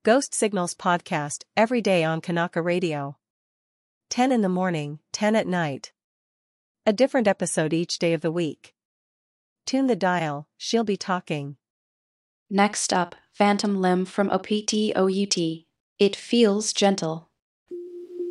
Ghost Signals podcast every day on Kanaka Radio. 10 in the morning, 10 at night. A different episode each day of the week. Tune the dial, she'll be talking. Next up, Phantom Limb from OPTOUT. It feels gentle.